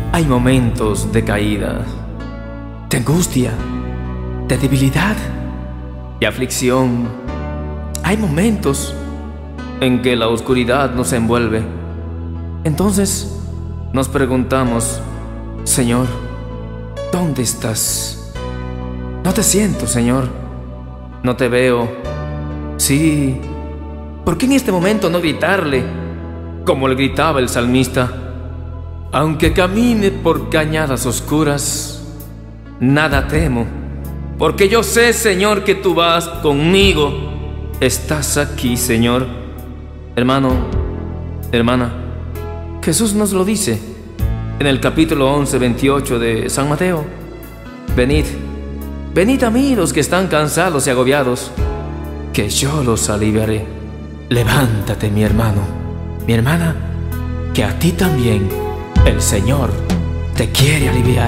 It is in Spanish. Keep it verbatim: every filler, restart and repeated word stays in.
Hay momentos de caída, de angustia, de debilidad y aflicción. Hay momentos en que la oscuridad nos envuelve. Entonces nos preguntamos: Señor, ¿dónde estás? No te siento, Señor. No te veo. Sí, ¿por qué en este momento no gritarle como le gritaba el salmista? Aunque camine por cañadas oscuras, nada temo, porque yo sé, Señor, que tú vas conmigo. Estás aquí, Señor. Hermano, hermana, Jesús nos lo dice en el capítulo once, veintiocho de San Mateo. Venid, venid a mí los que están cansados y agobiados, que yo los aliviaré. Levántate, mi hermano, mi hermana, que a ti también el Señor te quiere aliviar.